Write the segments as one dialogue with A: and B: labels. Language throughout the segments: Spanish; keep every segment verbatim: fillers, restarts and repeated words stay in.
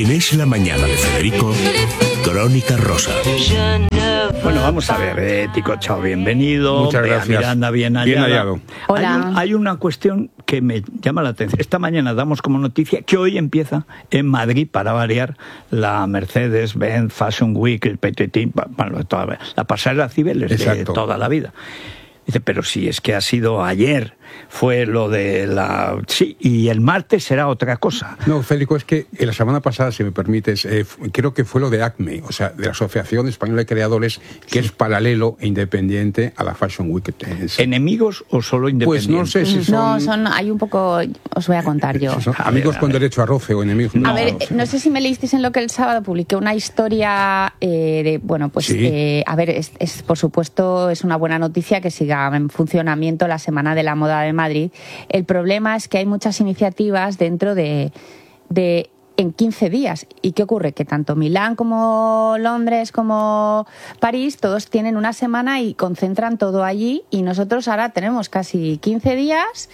A: Es la mañana de Federico, Crónica Rosa.
B: Bueno, vamos a ver, eh, Tico Chao, bienvenido.
C: Muchas
B: Bea
C: gracias.
B: Miranda, bien hallada.
C: Bien hallado.
D: Hola.
B: Hay, un- hay una cuestión que me llama la atención. Esta mañana damos como noticia que hoy empieza en Madrid, para variar, la Mercedes-Benz Fashion Week, el P T T, bueno, toda, la pasarela Cibeles de
C: Exacto.
B: toda la vida. Dice, pero si es que ha sido ayer, fue lo de la... Sí, y el martes será otra cosa.
C: No, Federico, es que la semana pasada, si me permites, eh, creo que fue lo de ACME, o sea, de la Asociación Española de Creadores, que es paralelo e independiente a la Fashion Week.
B: ¿Enemigos o solo
C: Pues
B: independientes?
C: no sé si son...
D: No, son, hay un poco, os voy a contar yo.
C: si son
B: A
C: amigos
B: ver, a
C: con
B: ver.
C: derecho a roce o enemigos...
D: A ver, no sé si me leísteis en lo que el sábado publiqué una historia eh, de, bueno, pues,
C: Sí.
D: eh, a ver, es, es, por supuesto es una buena noticia que siga en funcionamiento la Semana de la Moda de Madrid. El problema es que hay muchas iniciativas dentro de, de en quince días. ¿Y qué ocurre? Que tanto Milán como Londres como París, todos tienen una semana y concentran todo allí, y nosotros ahora tenemos casi quince días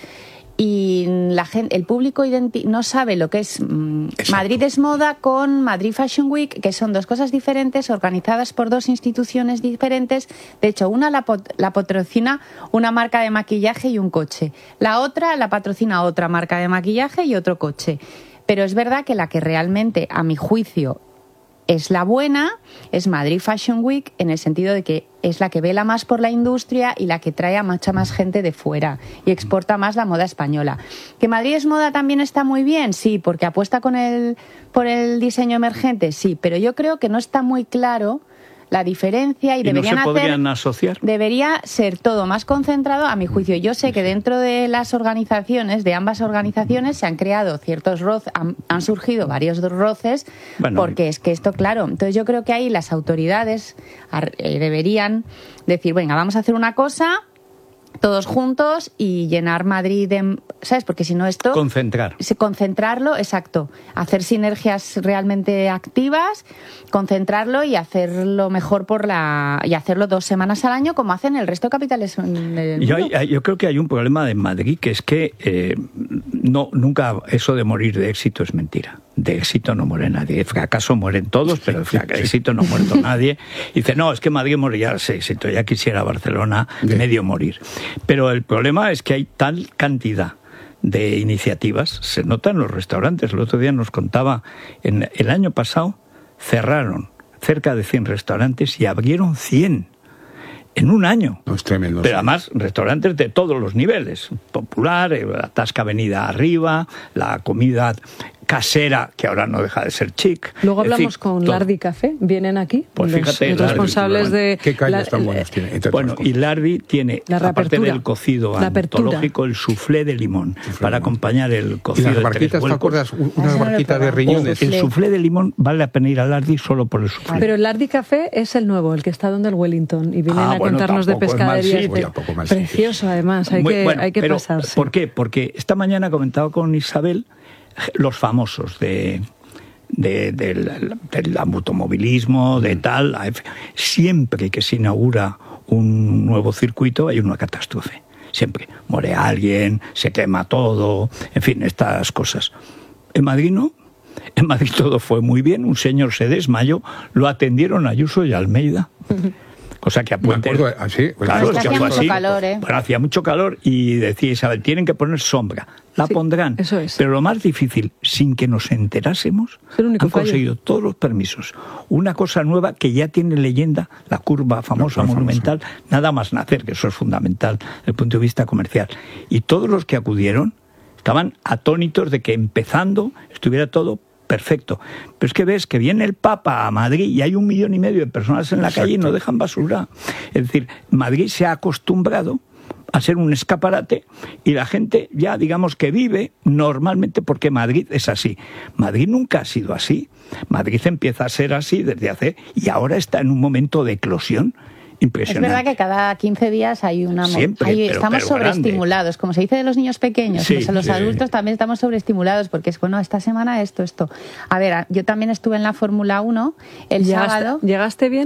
D: y la gente, el público identi- no sabe lo que es mm, Madrid es Moda con Madrid Fashion Week, que son dos cosas diferentes, organizadas por dos instituciones diferentes. De hecho, una la, pot- la patrocina una marca de maquillaje y un coche. La otra la patrocina otra marca de maquillaje y otro coche. Pero es verdad que la que realmente, a mi juicio, es la buena, es Madrid Fashion Week, en el sentido de que es la que vela más por la industria y la que trae a mucha más gente de fuera y exporta más la moda española. ¿Que Madrid es Moda también está muy bien? Sí, porque apuesta con el, por el diseño emergente, sí, pero yo creo que no está muy claro la diferencia y,
B: ¿Y no
D: deberían
B: se
D: hacer...
B: podrían asociar?
D: Debería ser todo más concentrado, a mi juicio. Yo sé que dentro de las organizaciones, de ambas organizaciones, se han creado ciertos roces, han, han surgido varios roces,
B: Bueno,
D: porque es que esto, claro, entonces yo creo que ahí las autoridades ar- eh, deberían decir, venga, vamos a hacer una cosa todos juntos y llenar Madrid de... ¿Sabes? Porque si no esto...
B: Concentrar.
D: Sí, concentrarlo, exacto. Hacer sinergias realmente activas, concentrarlo y hacerlo mejor por la y hacerlo dos semanas al año, como hacen el resto de capitales en el
B: Yo,
D: mundo.
B: hay- yo creo que hay un problema en Madrid, que es que eh, no nunca eso de morir de éxito es mentira. De éxito no muere nadie. De fracaso mueren todos, pero de frac- éxito no ha muerto nadie. Y dice, no, es que Madrid morirá de éxito. Ya quisiera Barcelona
C: Sí.
B: medio morir. Pero el problema es que hay tal cantidad de iniciativas, se nota en los restaurantes. El otro día nos contaba, en el año pasado cerraron cerca de cien restaurantes y abrieron cien en un año.
C: No, es tremendo.
B: Pero
C: sí.
B: además, restaurantes de todos los niveles. Popular, eh, la Tasca Avenida arriba, la comida casera, que ahora no deja de ser chic.
E: Luego
B: En
E: hablamos
B: fin,
E: con
B: todo.
E: Lardi Café, vienen aquí,
B: Pues
E: los,
B: fíjate,
E: los
B: Lardi,
E: responsables de...
C: ¿Qué calles
E: la-
C: tan
E: el-
C: buenas tiene? Entre
B: Bueno,
C: otras
B: y
C: cosas.
B: Lardi tiene,
E: La
B: aparte
E: reapertura,
B: del cocido
E: la apertura.
B: antológico, el soufflé de limón,
C: Soufflé de
B: para
C: limón.
B: acompañar el
C: Y
B: cocido
C: las
B: de
C: barquitas,
B: tres
C: ¿te
B: vuelcos.
C: acuerdas? Un-
D: Ah,
C: Unas
D: eso no lo he
C: barquitas de
D: probado.
C: riñones.
B: El soufflé de limón vale la pena ir a Lardi solo por el soufflé.
E: Pero el Lardi Café es el nuevo, el que está donde el Wellington, y vienen
B: Ah,
E: a
B: bueno,
E: contarnos de
B: tampoco es mal
E: pescaderías.
B: sitio.
E: de-
C: Tampoco mal sitio.
E: Precioso, además, hay
B: Muy
E: que,
B: bueno,
E: hay que
B: pero,
E: pasarse.
B: ¿por qué? Porque esta mañana comentaba con Isabel los famosos de, de, del, del automovilismo, de tal. Siempre que se inaugura un nuevo circuito hay una catástrofe. Siempre. Muere alguien, se quema todo, en fin, estas cosas. En Madrid no. En Madrid todo fue muy bien. Un señor se desmayó, lo atendieron Ayuso y Almeida. Cosa que a
C: Me
B: Puente...
C: acuerdo, así.
B: Claro,
D: Es que
B: es que
D: hacía
B: fue
D: mucho
B: así.
D: calor, ¿eh?
B: Bueno, hacía mucho calor y decía Isabel, tienen que poner sombra. La
E: Sí,
B: pondrán.
E: eso es.
B: Pero lo más difícil, sin que nos enterásemos,
E: Es el único
B: han
E: fallo.
B: conseguido todos los permisos. Una cosa nueva que ya tiene leyenda, la curva famosa,
C: La curva
B: monumental, nada más nacer, que eso es fundamental desde el punto de vista comercial. Y todos los que acudieron estaban atónitos de que empezando estuviera todo perfecto. Pero es que ves que viene el Papa a Madrid y hay un millón y medio de personas en la
C: Exacto.
B: calle y no dejan basura. Es decir, Madrid se ha acostumbrado a ser un escaparate y la gente ya digamos que vive normalmente porque Madrid es así. Madrid nunca ha sido así. Madrid empieza a ser así desde hace... y ahora está en un momento de eclosión
D: Es
B: impresionante.
D: verdad que cada quince días hay una... mo-
B: Siempre,
D: hay-
B: pero-
D: estamos
B: pero grande.
D: sobreestimulados, como se dice de los niños pequeños,
B: Sí,
D: pues a los
C: sí.
D: adultos también estamos sobreestimulados, porque es, bueno, esta semana esto, esto. A ver, yo también estuve en la Fórmula uno el
E: ¿Llegaste,
D: sábado.
E: ¿Llegaste bien?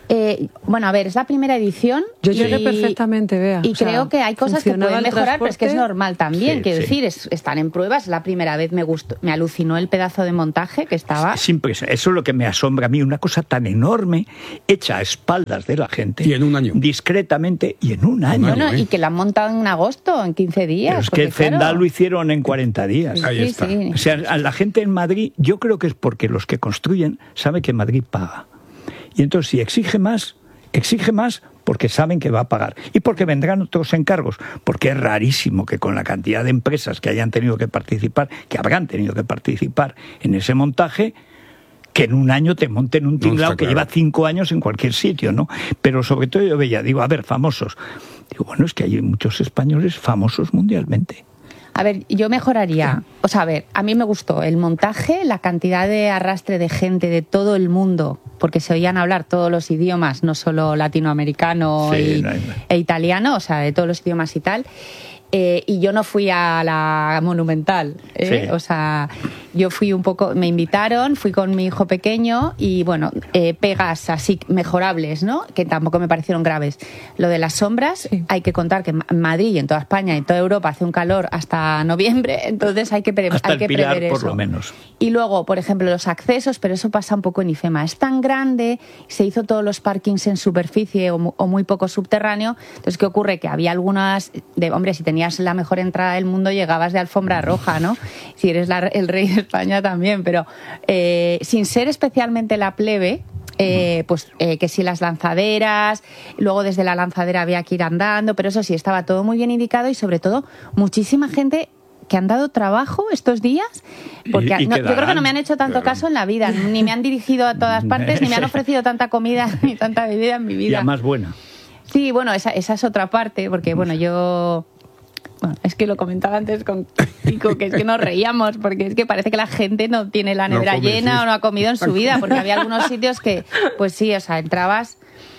D: Eh, bueno, a ver, es la primera edición.
E: Yo
D: y,
E: llegué perfectamente, Bea.
D: Y
E: O sea,
D: creo que hay cosas que
E: funcionaba
D: pueden
E: el
D: mejorar, pero es que es
E: transporte.
D: normal también.
B: Sí,
D: Quiero
B: sí.
D: decir, es- están en pruebas. Es la primera vez, me gustó, me alucinó el pedazo de montaje que estaba.
B: Es impresionante. Eso es lo que me asombra a mí, una cosa tan enorme, hecha a espaldas de la gente.
C: Y en un año.
B: Discretamente y en un año.
D: Bueno,
C: ¿eh?
D: y que la han montado en agosto, en quince días.
B: Pero es que
D: porque,
B: el Zendal
D: claro,
B: lo hicieron en cuarenta días.
C: Ahí
D: sí,
C: está.
D: sí.
B: O sea, a la gente en Madrid, yo creo que es porque los que construyen saben que Madrid paga. Y entonces, si exige más, exige más porque saben que va a pagar. Y porque vendrán otros encargos. Porque es rarísimo que con la cantidad de empresas que hayan tenido que participar, que habrán tenido que participar en ese montaje, que en un año te monten un tinglao
C: está
B: que
C: claro.
B: lleva cinco años en cualquier sitio, ¿no? Pero sobre todo yo veía, digo, a ver, famosos. Digo, bueno, es que hay muchos españoles famosos mundialmente.
D: A ver, yo mejoraría. O sea, a ver, a mí me gustó el montaje, la cantidad de arrastre de gente de todo el mundo, porque se oían hablar todos los idiomas, no solo latinoamericano
B: Sí,
D: y-
B: no hay-
D: e italiano, o sea, de todos los idiomas y tal. Eh, y yo no fui a la Monumental, ¿eh?
B: Sí.
D: O sea, yo fui un poco, me invitaron, fui con mi hijo pequeño y bueno, eh, pegas así mejorables, ¿no? Que tampoco me parecieron graves. Lo de las sombras,
E: Sí.
D: hay que contar que en Madrid y en toda España y en toda Europa hace un calor hasta noviembre, entonces hay que, pre
B: Hasta
D: hay
B: el
D: que
B: Pilar,
D: prever
B: por
D: eso.
B: lo menos.
D: Y luego, por ejemplo, los accesos, pero eso pasa un poco en IFEMA. Es tan grande, se hizo todos los parkings en superficie o, mu- o muy poco subterráneo. Entonces, ¿qué ocurre? Que había algunas, de hombre, si tenías la mejor entrada del mundo, llegabas de alfombra roja, ¿no? Si eres la- el rey de España también, pero eh, sin ser especialmente la plebe, eh, pues eh, que si las lanzaderas, luego desde la lanzadera había que ir andando, pero eso sí, estaba todo muy bien indicado y sobre todo muchísima gente que han dado trabajo estos días, porque
B: Y- y
D: no-
B: que
D: yo creo que
B: darán.
D: no me han hecho tanto
C: Claro.
D: caso en la vida, ni me han dirigido a todas partes, ni me han ofrecido tanta comida, ni tanta bebida en mi
B: Y
D: vida.
B: a más buena.
D: Sí, bueno, esa, esa es otra parte, porque bueno, yo... Bueno, es que lo comentaba antes con Kiko, que es que nos reíamos, porque es que parece que la gente no tiene la
C: No
D: nevera
C: come,
D: llena
C: sí.
D: o no ha comido en su vida, porque había algunos sitios que, pues sí, o sea, entrabas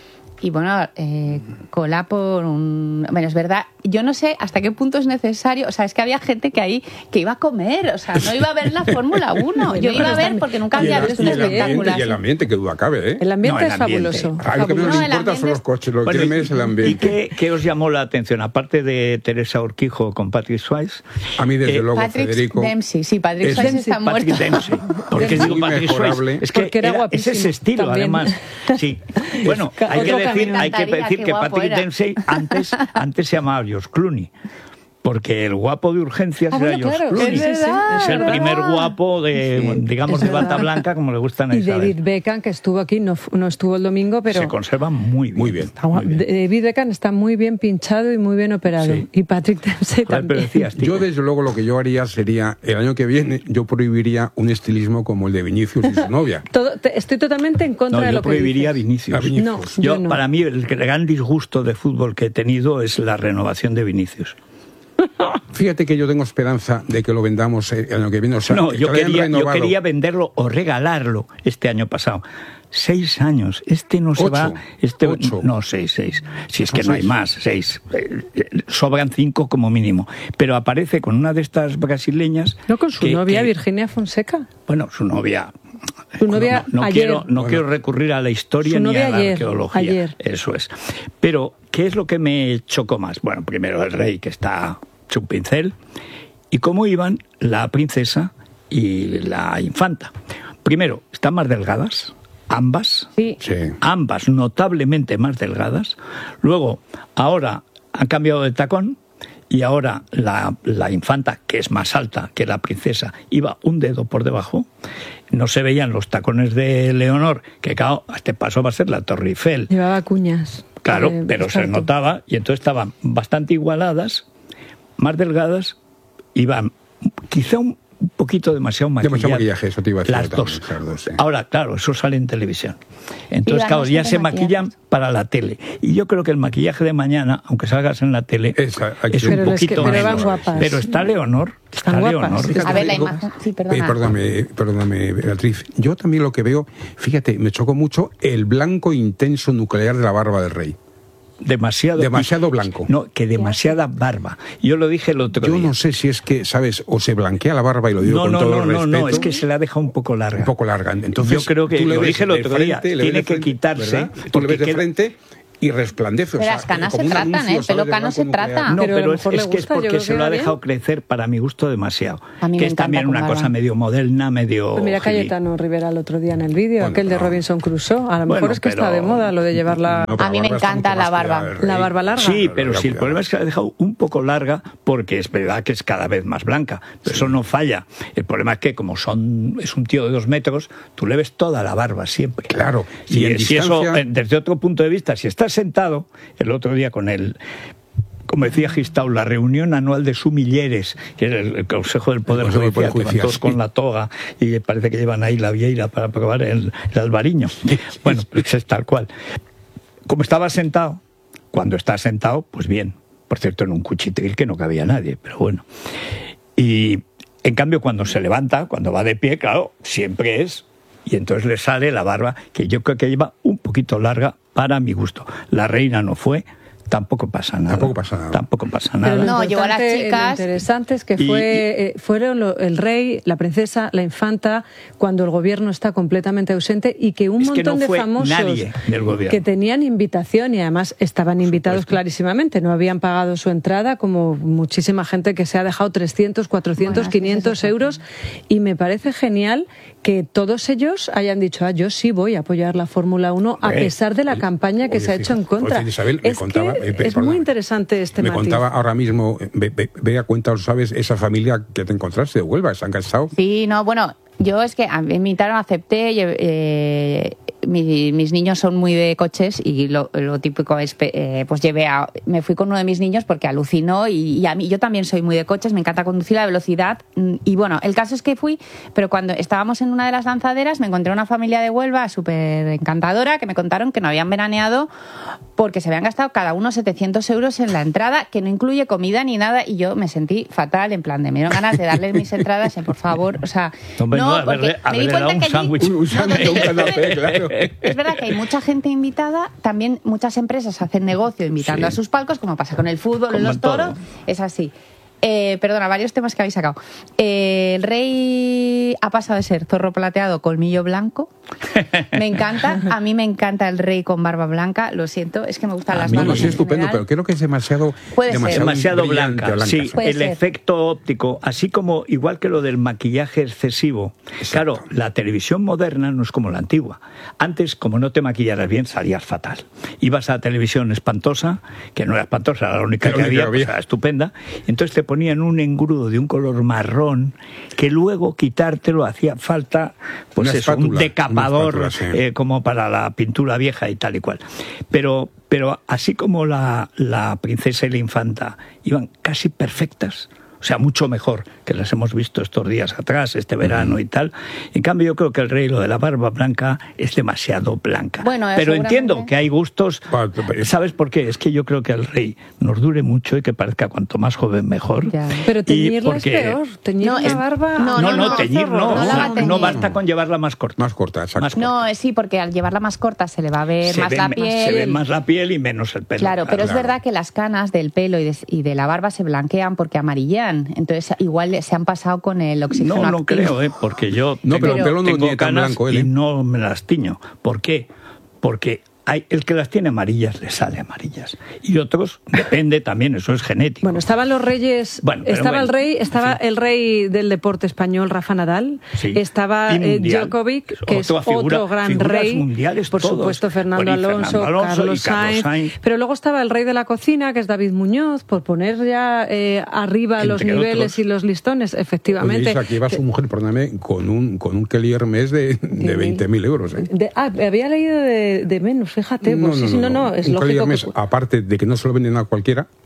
D: y bueno, eh, cola por un... Bueno, es verdad, yo no sé hasta qué punto es necesario, o sea, es que había gente que ahí que iba a comer, o sea, no iba a ver la Fórmula uno, yo iba a ver porque nunca
C: Y
D: había
C: el,
D: visto
C: y
D: un
C: el
D: espectáculo
C: ambiente, y el
D: así.
C: ambiente, que duda cabe, ¿eh?
E: El ambiente
B: No, el
E: es
B: ambiente.
E: fabuloso.
C: A lo que menos
D: No,
C: le
D: el
C: importa son
D: ambiente
C: los
D: es-
C: coches, lo que
B: Bueno,
C: quiere es el
B: ¿y
C: ambiente.
B: qué, qué os llamó la atención? Aparte de Teresa Urquijo con Patrick Swayze.
C: A mí, desde
B: eh,
C: luego,
D: Patrick
C: Federico...
D: Dempsey, sí, Patrick
C: es-
D: Swayze está
B: Patrick
D: muerto.
B: Dempsey. ¿Por qué
C: Muy
B: digo Patrick
C: mejorable.
B: Swayze? Es que
E: Porque era
B: era- es
E: guapísimo
B: ese estilo,
E: también.
B: además. Sí. Bueno,
E: Ca-
B: hay que
E: otro
B: decir,
E: camino.
B: hay que
D: Me encantaría,
B: decir
D: qué
B: que
D: guapo
B: Patrick
D: era.
B: Dempsey antes, antes se llamaba George Clooney. Porque el guapo de urgencias
E: Ah,
B: era
E: bueno,
B: George
E: claro,
B: Clooney.
E: es verdad,
B: Es el
E: ¿verdad?
B: primer guapo de,
E: Sí,
B: digamos,
E: es
B: de bata
E: verdad.
B: blanca, como le gustan a
E: Y
B: Isabel.
E: David Beckham, que estuvo aquí, no, fu- no estuvo el domingo, pero...
B: Se conserva muy bien.
C: Muy bien.
E: Está guap-
C: muy bien.
E: David Beckham está muy bien pinchado y muy bien operado.
B: Sí.
E: Y Patrick Dempsey
B: Joder, pero
E: también.
B: decías, tío,
C: Yo, desde luego, lo que yo haría sería, el año que viene, yo prohibiría un estilismo como el de Vinicius y su novia.
E: Todo- te- estoy totalmente en contra
B: no,
E: de
B: yo
E: lo que
B: prohibiría a
E: dices.
B: Vinicius.
C: A Vinicius.
E: No,
B: Yo,
E: yo no.
B: Para mí, el gran disgusto de fútbol que he tenido es la renovación de Vinicius.
C: Fíjate que yo tengo esperanza de que lo vendamos el año que viene. O sea,
B: No,
C: que
B: yo
C: lo hayan
B: quería, yo
C: renovado.
B: quería venderlo o regalarlo este año pasado. Seis años. Este no se
C: Ocho.
B: va. Este,
C: Ocho.
B: No, seis, seis. Si es
C: Son
B: que no hay
C: seis.
B: más, seis. Eh, eh, Sobran cinco como mínimo. Pero aparece con una de estas brasileñas.
E: No, con su
B: que-
E: novia,
B: que-
E: Virginia Fonseca.
B: Bueno, su novia.
E: Su novia
B: no, no
E: ayer.
B: quiero, no
C: Bueno.
B: quiero recurrir a la historia
E: Su
B: ni
E: novia
B: a la
E: ayer,
B: arqueología.
E: ayer.
B: Eso es. Pero, ¿qué es lo que me chocó más? Bueno, primero el rey, que está hecho un pincel, y cómo iban la princesa y la infanta. Primero, están más delgadas, ambas.
E: Sí.
C: Sí.
B: Ambas notablemente más delgadas. Luego, ahora han cambiado de tacón y ahora la, la infanta, que es más alta que la princesa, iba un dedo por debajo. No se veían los tacones de Leonor, que claro, a este paso va a ser la Torre Eiffel.
E: Llevaba cuñas.
B: Claro,
E: Eh,
B: pero se
E: exacto.
B: notaba y entonces estaban bastante igualadas, más delgadas, iban quizá un poquito demasiado maquilladas.
C: Demasiado maquillaje, eso te iba a decir
B: Las
C: yo
B: dos.
C: también, las dos, sí.
B: Ahora, claro, eso sale en televisión. Entonces,
D: Iban
B: claro, ya
D: bastante
B: se maquillan
D: maquilladas.
B: para la tele. Y yo creo que el maquillaje de mañana, aunque salgas en la tele,
C: Esa, hay que
B: es
C: ser-
B: un
E: Pero es que-
B: poquito
E: pero van
B: menos.
E: guapas.
B: Pero está Leonor, está
E: Están guapas.
B: Leonor.
C: Fíjate,
D: A ver, la
C: Federico.
D: imagen... Sí,
C: Eh,
D: perdona.
C: perdóname, perdóname, Beatriz. Yo también lo que veo, fíjate, me chocó mucho el blanco intenso nuclear de la barba del rey.
B: demasiado...
C: Demasiado blanco.
B: No, que demasiada barba. Yo lo dije el otro
C: Yo
B: día.
C: no sé si es que, ¿sabes? O se blanquea la barba, y lo digo
B: no,
C: con
B: no,
C: todo
B: no,
C: el
B: no,
C: respeto.
B: no, es que se la deja un poco larga.
C: Un poco larga. Entonces,
B: yo creo que
C: tú le
B: lo
C: ves
B: dije el
C: de
B: otro día,
C: frente, le ves
B: tiene
C: de
B: que
C: frente,
B: quitarse...
C: ¿verdad? Tú le
B: porque
C: ves de
B: queda-
C: frente y resplandece. o
D: Pero
C: sea,
D: las canas
C: como
D: se
C: un
D: tratan,
C: anuncio,
D: ¿eh? El pelo
C: ¿sabes? de
D: cano
C: blanco
D: se
C: nuclear.
D: trata.
B: No,
E: Pero a
B: pero,
E: lo
B: es,
E: mejor le
B: es que es
E: gusta, yo
B: porque
E: creo
B: se
E: que
B: lo
E: va
B: ha
E: bien.
B: dejado crecer para mi gusto demasiado.
D: A mí me
B: que es
D: encanta
B: también
D: con
B: una
D: barba.
B: cosa medio moderna, medio...
E: Pues mira
B: hippie.
E: Cayetano Rivera el otro día en el vídeo,
C: Bueno,
E: aquel de
C: pero-
E: Robinson Crusoe. A lo mejor
B: Bueno,
E: es que está
B: pero-
E: de moda lo de llevarla...
C: No, pero
D: A mí
C: la
D: me
C: barba está
D: encanta
C: mucho
D: la
C: más
D: barba.
C: cuidada, el rey.
E: La barba larga.
B: Sí, pero
C: Cuidado,
B: si el
C: cuidado.
B: problema es que la ha dejado un poco larga, porque es verdad que es cada vez más blanca, pero eso no falla. El problema es que como son es un tío de dos metros, tú le ves toda la barba siempre.
C: Claro.
B: Y,
C: Y en
B: si eso,
C: distancia-
B: eh, desde otro punto de vista, si estás sentado, el otro día con el... Como decía Gistau, la reunión anual de sumilleres, que es el, el Consejo del Poder
C: El Consejo del
B: Judicial,
C: Poder
B: que van
C: Judicial,
B: todos
C: sí.
B: con la toga y parece que llevan ahí la vieira para probar el, el albariño. Bueno, pues es tal cual. Como estaba sentado, cuando está sentado, pues bien. Por cierto, en un cuchitril que no cabía nadie, pero bueno. Y en cambio, cuando se levanta, cuando va de pie, claro, siempre es... Y entonces le sale la barba, que yo creo que lleva un poquito larga para mi gusto. La reina no fue... Tampoco pasa nada.
C: Tampoco pasa nada.
B: Tampoco pasa
E: Pero
B: nada.
E: lo
D: No, yo a las
E: importante-
D: chicas-
E: Lo interesante es que
B: Y-
E: fue, eh, fueron lo- el rey, la princesa, la infanta, cuando el gobierno está completamente ausente y que un
B: Es que
E: montón
B: no
E: de
B: fue
E: famosos
B: nadie del gobierno.
E: que tenían invitación y además estaban invitados clarísimamente, no habían pagado su entrada, como muchísima gente que se ha dejado trescientos, cuatrocientos,
D: Bueno, es que
E: quinientos
D: eso es
E: euros, y me parece genial que todos ellos hayan dicho, ah, yo sí voy a apoyar la Fórmula uno a
B: Hombre,
E: pesar de la campaña que
C: oye,
E: se ha hecho en
C: fíjate,
E: contra.
C: oye, Isabel, me
E: es
C: contaba-
E: que
C: eh, pe-
E: es
C: perdona.
E: muy interesante este
C: Me
E: matiz.
C: contaba ahora mismo, ve, ve, ve a cuenta, ¿sabes? Esa familia que te encontraste de Huelva, se han casado.
D: Sí, no, bueno, yo es que a mí me invitaron, acepté, lle- eh, mi- mis niños son muy de coches y lo, lo típico es, eh, pues llevé a, me fui con uno de mis niños porque alucinó y, y a mí, yo también soy muy de coches, me encanta conducir a velocidad mm, y bueno, el caso es que fui, pero cuando estábamos en una de las lanzaderas me encontré una familia de Huelva súper encantadora que me contaron que no habían veraneado porque se habían gastado cada uno setecientos euros en la entrada, que no incluye comida ni nada, y yo me sentí fatal, en plan de me dieron ganas de darles mis entradas, eh, por favor, o sea,
B: Hombre, no,
D: no,
B: haberle-
D: porque me di
B: haberle dado
D: cuenta
B: un
D: que allí-
B: sándwich.
C: Un- un sándwich, un canapé, claro.
D: es verdad que hay mucha gente invitada, también muchas empresas hacen negocio invitando
B: Sí.
D: a sus palcos, como pasa con el fútbol,
B: Como
D: en los
B: en todo.
D: toros, es así. Eh, perdona, varios temas que habéis sacado. Eh, el rey ha pasado de ser zorro plateado, colmillo blanco. Me encanta, a mí me encanta el rey con barba blanca, lo siento, es que me gustan
B: A
D: las
B: mí
C: No,
D: barbas
C: no, sí,
D: en
C: estupendo,
D: general.
C: pero creo que es demasiado,
D: Puede ser.
C: demasiado,
B: Demasiado
C: brillante,
B: blanca, sí,
D: Puede
B: el
D: ser.
B: efecto óptico, así como igual que lo del maquillaje excesivo. Claro, la televisión moderna no es como la antigua. Antes, como no te maquillaras bien, salías fatal. Ibas a la televisión espantosa, que no era espantosa, era la única
C: La
B: que
C: única
B: había,
C: que había.
B: pues, era estupenda. Entonces te ponían un engrudo de un color marrón, que luego quitártelo hacía falta, pues
C: Una
B: eso, un
C: espátula,
B: decapador,
C: una espátula, sí.
B: eh, como para la pintura vieja y tal y cual. Pero, pero así como la, la princesa y la infanta iban casi perfectas, o sea, mucho mejor que las hemos visto estos días atrás, este verano y tal. En cambio, yo creo que el rey, lo de la barba blanca, es demasiado blanca.
D: Bueno,
B: pero
D: seguramente-
B: entiendo que hay gustos.
C: Pa- pa-
B: ¿Sabes por qué? Es que yo creo que el rey nos dure mucho y que parezca cuanto más joven mejor.
D: Ya.
E: Pero
B: Y
E: teñirla es
B: porque-
E: peor. Teñir
D: No,
E: la
D: es-
E: barba...
D: no,
B: No, no,
D: no,
B: teñir
E: zorro,
B: no.
D: no la va a
B: No,
D: teñir.
B: no basta con llevarla más corta.
C: Más corta, exacto.
B: Más corta.
D: No, sí, porque al llevarla más corta se le va a ver
B: Se
D: más
B: ve
D: la
B: me-
D: piel.
B: se ve más la piel y menos el pelo.
D: Claro, pero es
C: claro.
D: verdad que las canas del pelo y de, y de la barba se blanquean porque amarillan. Entonces, igual se han pasado con el oxígeno
B: No, no
D: activo.
B: creo, ¿eh? Porque yo
C: No, pero
B: tengo,
C: el pelo no
B: tengo
C: tiene tan
B: canas
C: blanco él,
B: y
C: ¿eh?
B: no me las tiño. ¿Por qué? Porque hay, el que las tiene amarillas le sale amarillas. Y otros, depende también, eso es genético.
E: Bueno, estaban los reyes,
B: Bueno, pero
E: estaba el
B: bueno,
E: rey, estaba
B: en fin.
E: el rey del deporte español, Rafa Nadal,
B: Sí.
E: estaba
B: Y
E: eh,
B: mundial.
E: Djokovic, que es
B: Otra figura-
E: otro gran
B: figuras
E: rey,
B: mundiales
E: por
B: todos.
E: supuesto Fernando
B: Bueno, y
E: Alonso,
B: Fernando Alonso
E: Carlos,
B: y Carlos
E: Sainz,
B: Sainz.
E: pero luego estaba el rey de la cocina, que es David Muñoz, por poner ya eh, arriba
B: Entre
E: los niveles
B: otros.
E: y los listones,
C: Oye,
E: efectivamente.
C: Isa, que iba su mujer, perdóname, con un, con un Kelly Hermes de, de veinte mil euros, ¿eh?
E: De- ah, había leído de, de menos, fíjate, pues sí, sí, no, no, es
C: un Kelly
E: lógico
C: Hermes,
E: que...
C: aparte de que no se lo venden a cualquiera,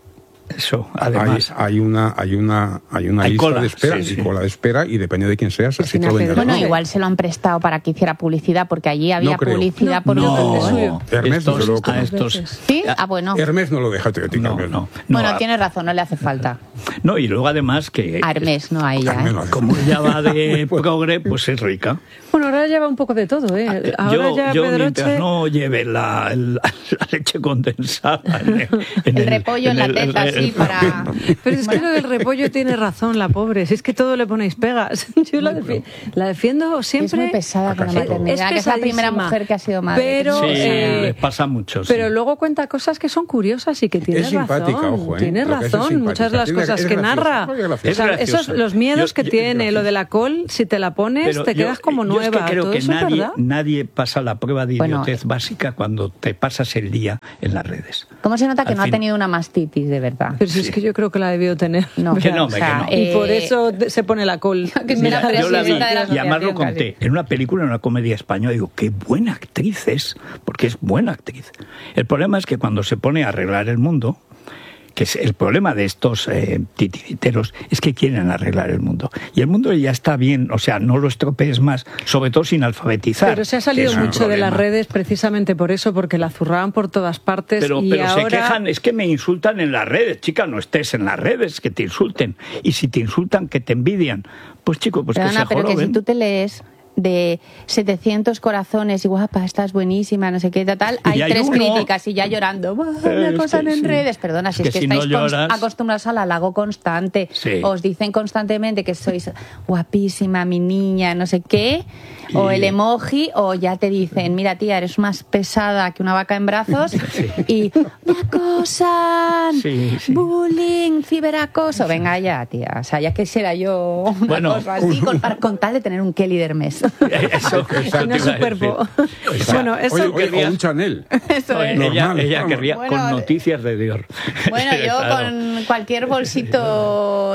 B: Eso, además.
C: Hay, hay una, hay una, hay una
B: hay
C: lista
B: cola,
C: de espera,
B: sí,
C: y
B: sí.
C: cola de espera, y depende de quién seas, así
E: Cristina
C: todo
E: Pedroche.
D: Bueno,
C: enganchado.
D: igual se lo han prestado para que hiciera publicidad, porque allí había
C: No creo.
D: publicidad por
B: no,
D: otro
E: de suyo.
C: Hermes,
B: estos,
C: desde luego que
B: a
C: no.
B: estos,
D: ¿Sí? Ah, bueno.
C: Hermes no lo deja, te
B: no,
C: Hermes.
B: no, no,
D: Bueno,
B: a-
D: tiene razón, no le hace falta.
B: no, y luego además que
D: A Hermes, no a ella.
C: Hermes
D: ¿eh?
C: no deja.
B: como ella va de progre, pues es rica.
E: Bueno, ahora lleva un poco de todo, ¿eh? Ahora
B: yo
E: ya
B: yo
E: Pedroche...
B: mientras no lleve la, la, la leche condensada en el, en
D: El repollo en la
B: el-
D: teta,
B: el-
D: así,
B: el-
D: para...
E: Pero es que lo del repollo tiene razón, la pobre. Si es que todo le ponéis pegas. Yo la, defi- la defiendo siempre.
D: Es muy pesada con la
C: Acaso.
D: maternidad, que es la primera
E: pesadísima.
D: mujer que ha sido madre.
E: Pero,
B: Sí,
E: eh,
B: les pasa mucho. sí.
E: Pero luego cuenta cosas que son curiosas y que tiene
C: Es simpática,
E: razón.
C: ojo, ¿eh?
E: Tiene
C: Lo que es es
E: razón, muchas de las
C: simpática.
E: cosas
C: Tiene-
E: que
C: es graciosa.
E: narra.
C: Es graciosa.
E: O sea,
B: Es graciosa.
E: esos, los miedos
B: Yo-
E: que
B: yo-
E: tiene,
B: yo-
E: lo de la col, si te la pones,
B: Pero
E: te
B: yo-
E: quedas como
B: yo es
E: nueva.
B: que creo
E: Todo
B: que
E: eso es
B: nadie,
E: verdad.
B: nadie pasa la prueba de
D: Bueno,
B: idiotez básica cuando te pasas el día en las redes.
D: ¿Cómo se nota que
B: Al
D: no
B: fin.
D: ha tenido una mastitis, de verdad?
E: Pero si es que yo creo que la debió tener.
D: No,
B: Que no,
D: o sea,
B: que no.
E: Y por
D: eh,
E: eso de- se pone la col.
D: Que es
B: Mira,
D: la
B: yo la vi
D: presidenta de la
B: y además lo
D: asociación,
B: conté en una película, en una comedia española, digo, qué buena actriz es, porque es buena actriz. El problema es que cuando se pone a arreglar el mundo, que es el problema de estos eh, titiriteros, es que quieren arreglar el mundo. Y el mundo ya está bien, o sea, no lo estropees más, sobre todo sin alfabetizar.
E: Pero se ha
B: que
E: salido
B: es un
E: mucho de las
B: problema.
E: redes precisamente por eso, porque la zurraban por todas partes.
B: Pero,
E: y
B: pero
E: ahora...
B: se quejan, es que me insultan en las redes, chica, no estés en las redes, que te insulten. Y si te insultan, que te envidian. Pues chico, pues
D: Perdona,
B: que se
D: pero que
B: joroben.
D: si tú te lees de setecientos corazones y guapa, estás buenísima, no sé qué, tal,
B: Y
D: hay
B: hay
D: tres
B: uno.
D: críticas y ya llorando, "Bah, me
B: Es
D: acosan
B: que
D: en
B: sí.
D: redes". Perdona, si
B: Es
D: es que,
B: que si no
D: estáis cons-
B: lloras-
D: acostumbrados al halago constante,
B: Sí.
D: os dicen constantemente que sois guapísima, mi niña, no sé qué, o
B: Y-
D: el emoji, o ya te dicen, mira tía, eres más pesada que una vaca en brazos, y me acosan,
B: Sí, sí.
D: bullying, ciberacoso. Venga ya, tía, o sea, ya quisiera yo una
B: Bueno,
D: cosa así, con, para- con tal de tener un Kelly de Hermes.
B: Eso,
C: Exacto.
B: eso te
E: Una
B: iba a
E: superpo.
B: decir. O sea,
E: Bueno, eso
C: Oye, oye,
B: querría-
C: o un Chanel.
D: Eso
B: Oye,
D: es.
B: ella,
C: Normal,
B: ella
C: vamos.
B: querría
D: Bueno,
B: con noticias de Dior.
D: Bueno, yo
B: Claro.
D: con cualquier bolsito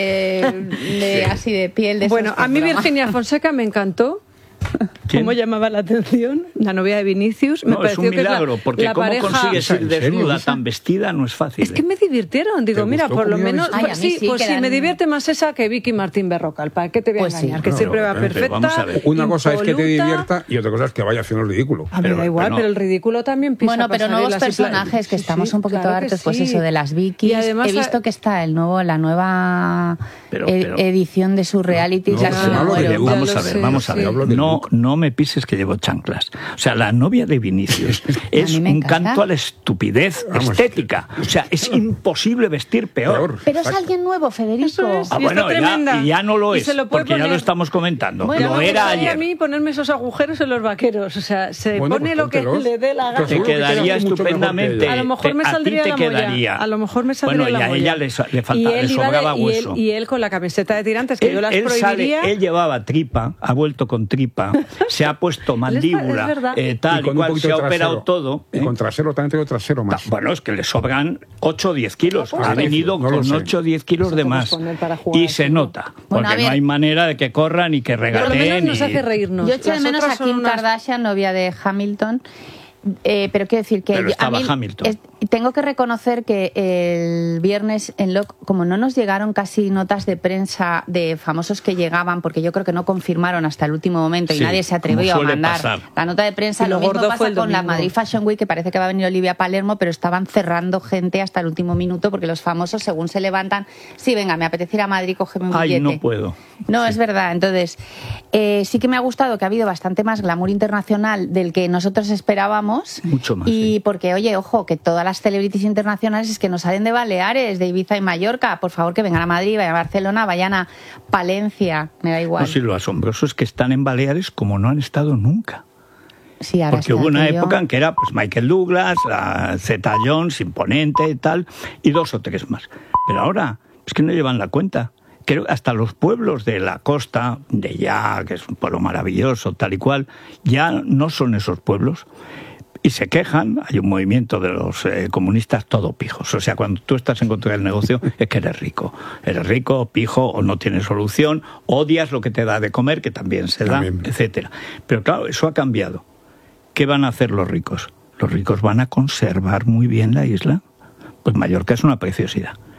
D: de, de así de piel de
E: Bueno,
D: esos que
E: a mí
D: broma.
E: Virginia Fonseca me encantó.
B: ¿Quién?
E: ¿Cómo llamaba la atención? La novia de Vinicius. Me
B: No, es
E: pareció
B: un
E: que es la-
B: milagro, porque
E: la
B: cómo
E: pareja-
B: consigues ir
C: ¿En serio,
B: desnuda
C: Isa?
B: tan vestida no es fácil.
E: Es que
B: ¿eh?
E: me divirtieron. Digo,
C: ¿Te
E: mira,
C: gustó
E: por lo
C: cómo iba
E: menos.
D: vestida?
E: Pues
D: Ay, a mí
E: sí,
D: sí,
E: pues sí,
D: quedan-
E: me divierte más esa que Vicky Martín Berrocal. ¿Para qué te voy a
D: Pues sí.
E: engañar? Que
C: No,
E: siempre va
C: pero,
B: pero vamos a
E: perfecta.
B: ver.
C: Una cosa es que te
E: impoluta.
C: divierta y otra cosa es que vaya haciendo el ridículo.
E: A mí
B: Pero-
E: da igual,
B: pero
E: pero,
B: no.
E: el ridículo también pisa
D: Bueno, pero nuevos
E: pasarelas y pla-
D: personajes, que
E: Sí,
D: estamos
E: sí,
D: un poquito
E: claro que
D: hartos, pues
E: sí.
D: eso, de las Vicky.
E: Y además,
D: He visto que está el nuevo, la nueva
B: Pero-
D: e-
B: pero-
D: edición de su reality.
C: No,
D: casi
C: no,
D: me
C: hablo de
D: muero.
C: look.
B: Vamos
E: Ya
B: a
E: lo
B: ver,
E: sé,
B: vamos a
E: sí.
B: ver.
C: Hablo del
B: No,
C: look.
B: no me pises que llevo chanclas. O sea, la novia de Vinicius es
D: A mí me
B: un
D: encanta.
B: canto a la estupidez
C: Vamos.
B: estética. O sea, es imposible vestir peor.
C: Peor.
D: Pero es
C: Exacto.
D: alguien nuevo, Federico.
E: Eso es.
B: Ah,
E: Y está
B: bueno, ya,
E: tremenda.
B: y ya no lo
E: Y
B: es,
E: se lo puede
B: porque ya lo
E: poner.
B: estamos comentando.
D: Bueno,
B: lo
D: no,
B: era
E: a
B: ayer.
E: mí ponerme esos agujeros en los vaqueros. O sea, se
C: Bueno,
E: pone
C: pues
E: lo que
C: póntelos.
E: le dé la
C: Pero
E: gana.
B: Te
C: seguro que
B: quedaría
C: quedas mucho mejor que
B: estupendamente.
C: ella.
E: A lo mejor
B: Te-
E: me
B: a ti
E: saldría
B: te
E: la molla.
B: quedaría.
E: A lo mejor me saldría
B: Bueno,
E: la
B: y a
E: molla.
B: ella le, sa- le, falta-
E: Y
B: le
E: él iba de-
B: sobraba
E: y él-
B: hueso.
E: Y él, con la camiseta de tirantes, que
B: Él,
E: yo las
B: él sale-
E: prohibiría.
B: él llevaba tripa, ha vuelto con tripa, se ha puesto mandíbula,
E: es verdad.
B: eh, tal y,
C: con un
B: cual,
C: poquito
B: se ha
C: de
B: operado
C: trasero.
B: todo.
C: Y
B: ¿eh?
C: con trasero también tengo trasero más.
B: Bueno, es que le sobran ocho o diez kilos.
C: Ah,
B: Ha venido
C: no lo
B: con
C: sé.
B: ocho o diez kilos
E: Eso
B: de
E: te
B: más.
E: puedes poner para jugar
B: Y se
E: así.
B: nota.
D: Bueno, a
B: Porque
D: ver.
B: no hay manera de que corran y que
E: Por lo menos
B: regateen.
E: nos
B: y-
E: hace reírnos.
D: Yo eché de
E: Las
D: menos a
E: otras son
D: Kim
E: unas-
D: Kardashian, novia de Hamilton. Eh, pero quiero decir que
B: Pero
D: yo- a
B: estaba
D: mí
B: Hamilton.
D: es- tengo que reconocer que el viernes en Loc, como no nos llegaron casi notas de prensa de famosos que llegaban, porque yo creo que no confirmaron hasta el último momento y
B: Sí,
D: nadie se
B: como
D: atrevió a
B: suele
D: mandar
B: pasar.
D: la nota de prensa.
E: Y lo
D: Lo mismo
E: gordo
D: pasa
E: fue el
D: con la
E: domingo.
D: Madrid Fashion Week, que parece que va a venir Olivia Palermo, pero estaban cerrando gente hasta el último minuto porque los famosos, según se levantan, sí, venga, me apetece ir a Madrid, cógeme un
B: Ay,
D: billete.
B: no puedo.
D: No, es verdad. Entonces, eh, sí que me ha gustado que ha habido bastante más glamour internacional del que nosotros esperábamos.
B: Mucho más,
D: Y
B: sí.
D: porque, oye, ojo, que todas las celebrities internacionales es que nos salen de Baleares, de Ibiza y Mallorca. Por favor, que vengan a Madrid, vayan a Barcelona, vayan a Palencia. Me da igual.
B: No, sí, lo asombroso es que están en Baleares como no han estado nunca.
D: Sí, ahora
B: Porque
D: está
B: hubo una
D: aquello.
B: época en que era pues Michael Douglas, la Zeta Jones, Imponente y tal, y dos o tres más. Pero ahora es que no llevan la cuenta. Creo que hasta los pueblos de la costa, de ya, que es un pueblo maravilloso, tal y cual, ya no son esos pueblos. Y se quejan, hay un movimiento de los eh, comunistas todo pijos. O sea, cuando tú estás en contra del negocio es que eres rico. Eres rico, pijo, o no tienes solución, odias lo que te da de comer, que también se da,
C: También.
B: etcétera. Pero claro, eso ha cambiado. ¿Qué van a hacer los ricos? Los ricos van a conservar muy bien la isla. Pues Mallorca es una preciosidad.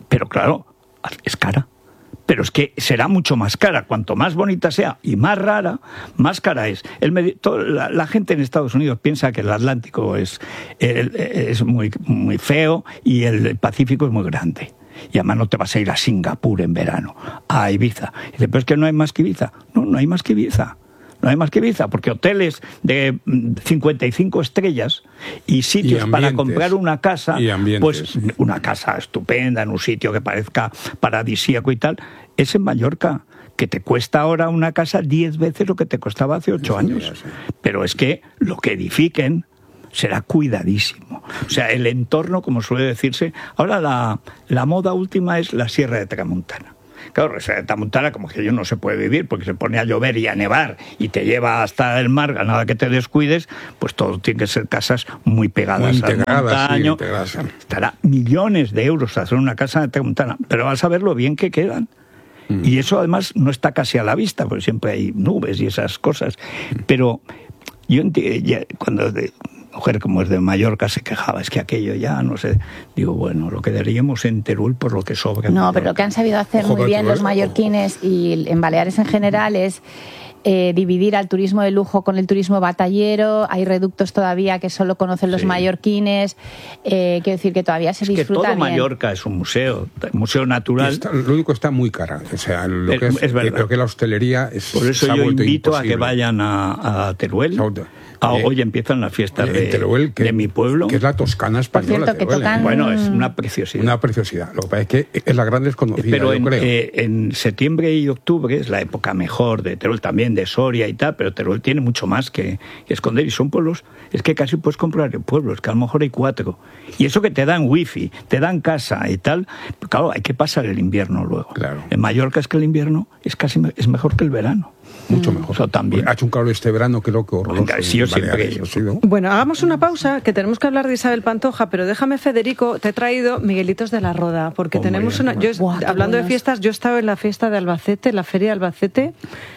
B: pero claro, es cara. Pero es que será mucho más cara. Cuanto más bonita sea y más rara, más cara es. El medio, todo, la, la gente en Estados Unidos piensa que el Atlántico es, el, es muy, muy feo y el Pacífico es muy grande. Y además no te vas a ir a Singapur en verano, a Ibiza. Y dice, pero es que no hay más que Ibiza. No, no hay más que Ibiza. No hay más que Ibiza, porque hoteles de cincuenta y cinco estrellas y sitios y para comprar una casa, pues una casa estupenda en un sitio que parezca paradisíaco y tal, es en Mallorca, que te cuesta ahora una casa diez veces lo que te costaba hace ocho años. Pero es que lo que edifiquen será cuidadísimo. O sea, el entorno, como suele decirse, ahora la, la moda última es la Sierra de Tramontana. Claro, esa Tramontana como que yo no se puede vivir porque se pone a llover y a nevar y te lleva hasta el mar, a nada que te descuides, pues todo tiene que ser casas muy pegadas
C: muy
B: al montaño. Sí, estará millones de euros hacer una casa de Tramontana, pero vas a ver lo bien que quedan. Mm. Y eso además no está casi a la vista, porque siempre hay nubes y esas cosas. Mm. Pero yo entiendo, cuando... De, mujer como es de Mallorca se quejaba, es que aquello ya, no sé, digo, bueno, lo quedaríamos en Teruel por lo que sobra.
D: No, pero lo que han sabido hacer ojo, muy bien Teruel, los mallorquines ojo. Y en Baleares en general es eh, dividir al turismo de lujo con el turismo batallero. Hay reductos todavía que solo conocen los sí. mallorquines, eh, quiero decir que todavía se
B: es
D: disfruta
B: que todo
D: bien.
B: Mallorca es un museo, museo natural.
C: Está, lo único está muy cara, o sea, lo
B: es,
C: que es,
B: es verdad.
C: Creo que la hostelería es
B: por eso yo invito
C: imposible.
B: A que vayan a, a Teruel. Ah, hoy empiezan las fiestas de,
C: Teruel, que,
B: de mi pueblo.
C: Que es la Toscana española.
D: Por cierto, que tocan...
B: Bueno, es una preciosidad.
C: Una preciosidad. Lo que pasa es que es la gran desconocida,
B: pero
C: yo
B: en,
C: creo.
B: Eh, en septiembre y octubre es la época mejor de Teruel, también de Soria y tal, pero Teruel tiene mucho más que, que esconder y son pueblos, es que casi puedes comprar en pueblos, que a lo mejor hay cuatro. Y eso que te dan wifi, te dan casa y tal, claro, hay que pasar el invierno luego.
C: Claro.
B: En Mallorca es que el invierno es casi es mejor que el verano.
C: Mucho mejor.
B: Eso también.
C: Ha hecho un calor este verano, creo que horroroso.
B: Venga, sí, yo siempre. Yo,
C: ¿no?
E: Bueno, hagamos una pausa, que tenemos que hablar de Isabel Pantoja, pero déjame, Federico, te he traído Miguelitos de la Roda, porque Hombre, tenemos una... Yo, Buah, hablando de fiestas, yo he estado en la fiesta de Albacete, la feria de Albacete.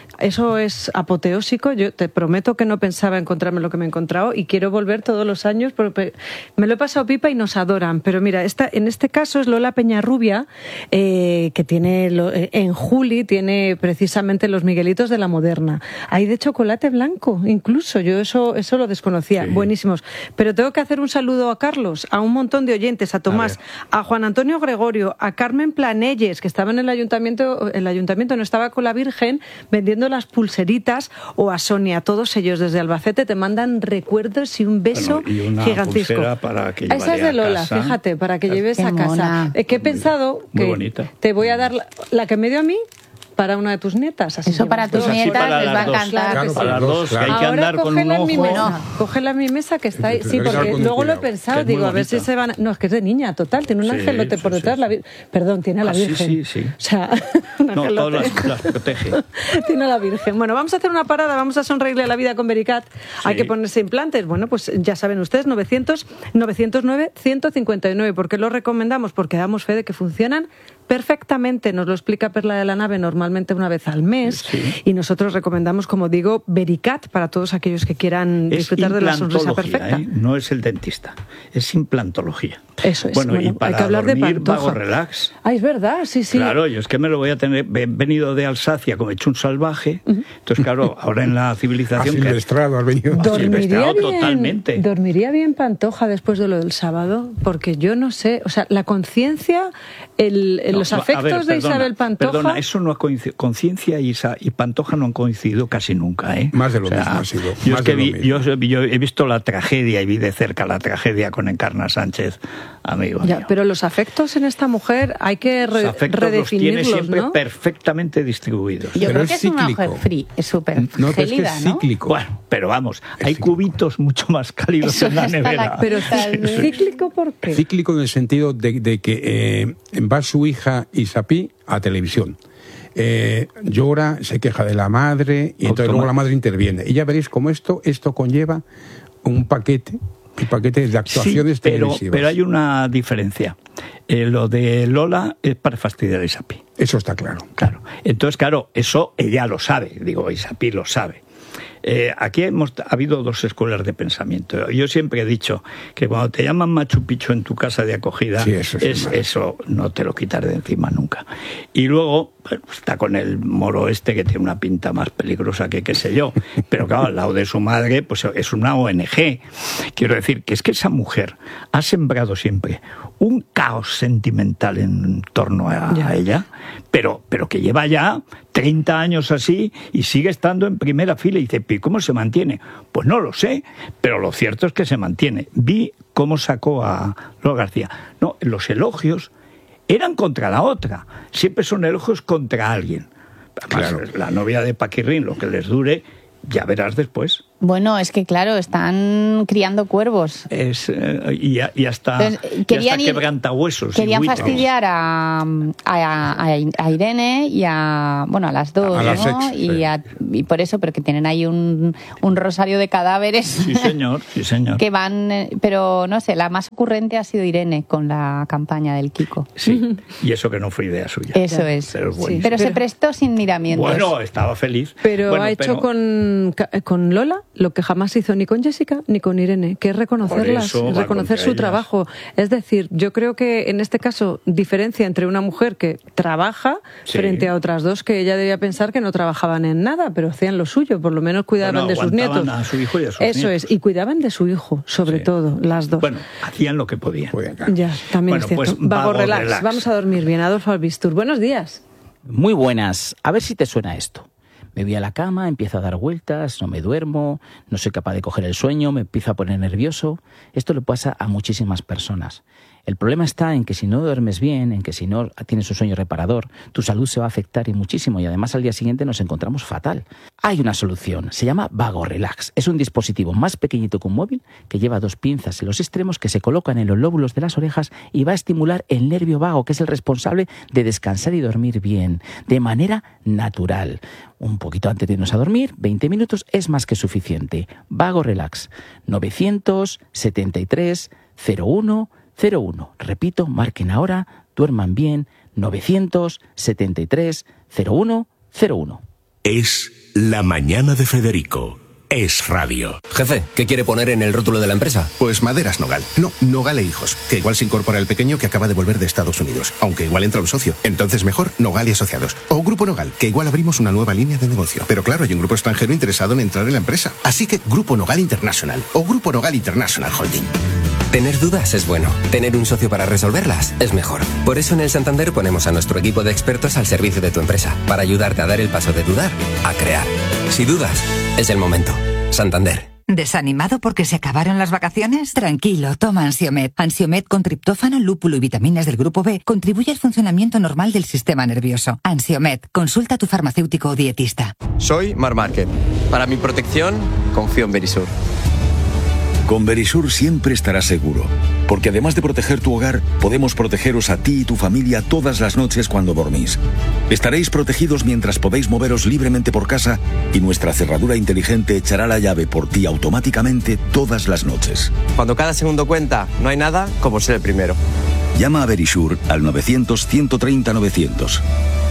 E: Eso es apoteósico. Yo te prometo que no pensaba encontrarme lo que me he encontrado y quiero volver todos los años porque me lo he pasado pipa y nos adoran. Pero mira, esta, en este caso es Lola Peñarrubia, eh, que tiene lo, eh, en Juli tiene precisamente los Miguelitos de la Moderna. Hay de chocolate blanco, incluso. Yo eso, eso lo desconocía. Sí. Buenísimos. Pero tengo que hacer un saludo a Carlos, a un montón de oyentes, a Tomás, a, a Juan Antonio Gregorio, a Carmen Planelles, que estaba en el ayuntamiento, el ayuntamiento no estaba con la Virgen vendiendo las pulseritas, o a Sonia, todos ellos desde Albacete te mandan recuerdos y un beso
B: bueno, y una
E: gigantesco.
B: Para que
E: esa es de Lola,
B: casa.
E: Fíjate, para que
B: Qué
E: lleves a casa.
D: Mona.
E: Es que he pensado
B: muy,
E: que
B: muy
E: te voy a dar la, la que me dio a mí para una de tus nietas. Así
D: Eso para tus
B: pues
D: nietas
B: para
D: les va a
B: dos.
D: encantar.
C: Claro,
B: para las dos, claro. Que hay que
E: Ahora
B: andar con un ojo.
E: Mi mesa, cógela en mi mesa que está ahí. Sí, porque luego lo he pensado, digo, a ver si se van... No, es que es de niña, total, tiene un sí, angelote sí, por detrás. Sí, sí. La vir... Perdón, tiene a la
B: ah,
E: Virgen.
B: Sí, sí, sí.
E: O sea, un
B: no, todas las, las protege.
E: Tiene a la Virgen. Bueno, vamos a hacer una parada, vamos a sonreírle a la vida con Vericat. Sí. Hay que ponerse implantes. Bueno, pues ya saben ustedes, novecientos, novecientos nueve, ciento cincuenta y nueve. ¿Por qué lo recomendamos? Porque damos fe de que funcionan perfectamente. Nos lo explica Perla de la Nave normalmente una vez al mes. Sí. Y nosotros recomendamos, como digo, Vericat para todos aquellos que quieran es disfrutar de la sonrisa perfecta.
B: ¿eh? No es el dentista, es implantología.
E: Eso es.
B: Bueno,
E: bueno
B: y para
E: hay que hablar
B: dormir,
E: de Pantoja.
B: Vago Relax.
E: Ah, es verdad, sí, sí.
B: Claro, yo es que me lo voy a tener... He venido de Alsacia como he hecho un salvaje. Uh-huh. Entonces, claro, ahora en la civilización...
C: A silvestrado has venido.
E: Dormiría bien,
B: totalmente.
E: Dormiría bien Pantoja después de lo del sábado, porque yo no sé, o sea, la conciencia, el, el, no, los afectos ver, perdona, de Isabel Pantoja...
B: Perdona, eso no ha coincidido. Conciencia y, y Pantoja no han coincidido casi nunca, ¿eh?
C: Más de lo
B: o sea,
C: mismo ha sido.
B: Yo,
C: más
B: es que
C: de
B: vi,
C: lo
B: yo, yo he visto la tragedia y vi de cerca la tragedia con Encarna Sánchez, amigo
E: ya,
B: mío.
E: Pero los afectos en esta mujer hay que re-
B: los afectos
E: redefinirlos,
B: los tiene siempre
E: ¿no?
B: perfectamente distribuidos.
D: Yo
C: pero
D: creo
C: es
D: que es
C: cíclico.
D: una mujer free, es súper
C: no,
D: gélida,
C: es que es
D: ¿no?
C: cíclico.
B: Bueno, pero vamos,
C: es
B: hay
C: cíclico.
B: cubitos mucho más cálidos
D: Eso
B: en la
D: está
B: nevera.
D: la-
E: Pero
D: Totalmente.
E: cíclico, ¿por qué?
C: Cíclico en el sentido de, de que eh, va su hija Isapí a televisión. Eh, llora, se queja de la madre y entonces luego la madre interviene. Y ya veréis cómo esto, esto conlleva un paquete, un paquete de actuaciones
B: sí, pero,
C: televisivas.
B: pero hay una diferencia. Eh, lo de Lola es para fastidiar a Isapí.
C: Eso está claro.
B: Claro. Entonces, claro, eso ella lo sabe. Digo, Isapí lo sabe. Eh, aquí hemos ha habido dos escuelas de pensamiento. Yo siempre he dicho que cuando te llaman Machu Picchu en tu casa de acogida,
C: sí, eso,
B: es, eso no te lo quitas de encima nunca. Y luego pues, está con el moro este que tiene una pinta más peligrosa que qué sé yo. Pero claro, al lado de su madre, pues es una O N G. Quiero decir que es que esa mujer ha sembrado siempre un caos sentimental en torno a, a ella, pero, pero que lleva ya treinta años así y sigue estando en primera fila. Y dice, ¿y cómo se mantiene? Pues no lo sé, pero lo cierto es que se mantiene. Vi cómo sacó a Lola García. No, los elogios eran contra la otra. Siempre son elogios contra alguien. Además, claro. La novia de Paquirrín, lo que les dure, ya verás después.
D: Bueno, es que claro, están criando cuervos.
B: Es, eh, y, y hasta,
D: Entonces,
B: y hasta quebrantahuesos.
D: Querían fastidiar a, a, a Irene y a, bueno, a las dos,
C: a las
D: ¿no?
C: ex,
D: y,
C: sí.
D: a, y por eso, pero que tienen ahí un, un rosario de cadáveres.
B: Sí, señor, sí, señor.
D: Que van, pero no sé, la más ocurrente ha sido Irene con la campaña del Kiko.
B: Sí, y eso que no fue idea suya.
D: Eso es.
B: Pero,
D: Sí.
B: bueno.
D: pero se prestó sin miramientos.
B: Bueno, estaba feliz.
E: Pero
B: bueno,
E: ha hecho
B: pero...
E: con, con Lola lo que jamás hizo ni con Jessica ni con Irene, que es reconocerlas,
B: eso,
E: reconocer su
B: ellas.
E: trabajo. Es decir, yo creo que en este caso diferencia entre una mujer que trabaja
B: sí.
E: frente a otras dos que ella debía pensar que no trabajaban en nada, pero hacían lo suyo, por lo menos cuidaban
B: bueno,
E: de sus nietos.
B: A su hijo y a sus
E: Eso
B: nietos.
E: es, y cuidaban de su hijo, sobre
B: sí.
E: todo, las dos.
B: Bueno, hacían lo que podían.
E: Ya, también
B: bueno,
E: es cierto.
B: Pues,
E: vago,
B: vago
E: relax.
B: relax.
E: Vamos a dormir bien. Adolfo Albistur, buenos días.
F: Muy buenas. A ver si te suena esto. Me voy a la cama, empiezo a dar vueltas, no me duermo, no soy capaz de coger el sueño, me empiezo a poner nervioso. Esto le pasa a muchísimas personas. El problema está en que si no duermes bien, en que si no tienes un sueño reparador, tu salud se va a afectar y muchísimo y además al día siguiente nos encontramos fatal. Hay una solución, se llama Vago Relax. Es un dispositivo más pequeñito que un móvil que lleva dos pinzas en los extremos que se colocan en los lóbulos de las orejas y va a estimular el nervio vago, que es el responsable de descansar y dormir bien, de manera natural. Un poquito antes de irnos a dormir, veinte minutos es más que suficiente. Vago Relax, novecientos setenta y tres cero uno cero uno. Repito, marquen ahora, duerman bien, novecientos setenta y tres cero uno cero uno.
A: Es La Mañana de Federico. Es radio.
G: Jefe, ¿qué quiere poner en el rótulo de la empresa?
H: Pues Maderas Nogal. No, Nogal e Hijos. Que igual se incorpora el pequeño que acaba de volver de Estados Unidos. Aunque igual entra un socio. Entonces mejor Nogal y Asociados. O Grupo Nogal, que igual abrimos una nueva línea de negocio. Pero claro, hay un grupo extranjero interesado en entrar en la empresa. Así que Grupo Nogal International. O Grupo Nogal International Holding.
G: Tener dudas es bueno. Tener un socio para resolverlas es mejor. Por eso en el Santander ponemos a nuestro equipo de expertos al servicio de tu empresa. Para ayudarte a dar el paso de dudar a crear. Si dudas, es el momento. Santander.
I: ¿Desanimado porque se acabaron las vacaciones? Tranquilo, toma Ansiomed. Ansiomed con triptófano, lúpulo y vitaminas del grupo B contribuye al funcionamiento normal del sistema nervioso. Ansiomed, consulta a tu farmacéutico o dietista.
J: Soy Mar Márquez. Para mi protección, confío en Verisur.
K: Con Verisur siempre estarás seguro, porque además de proteger tu hogar, podemos protegeros a ti y tu familia todas las noches cuando dormís. Estaréis protegidos mientras podéis moveros libremente por casa y nuestra cerradura inteligente echará la llave por ti automáticamente todas las noches.
J: Cuando cada segundo cuenta, no hay nada como ser el primero.
K: Llama a Verisur al novecientos ciento treinta novecientos.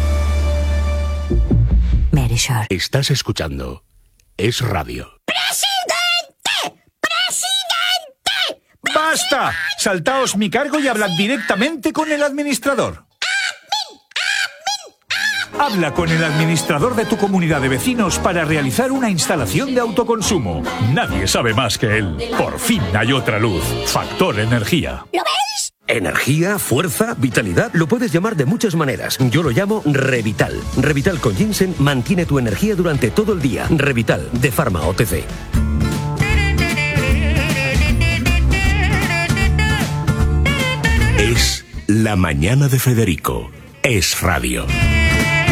I: Verisur.
A: Estás escuchando Es radio.
L: ¡Basta! Saltaos mi cargo y hablad directamente con el administrador. Habla con el administrador de tu comunidad de vecinos para realizar una instalación de autoconsumo. Nadie sabe más que él. Por fin hay otra luz. Factor Energía.
M: ¿Lo veis? Energía, fuerza, vitalidad, lo puedes llamar de muchas maneras. Yo lo llamo Revital. Revital con ginseng mantiene tu energía durante todo el día. Revital, de Pharma O T C.
A: Es La Mañana de Federico. Es radio.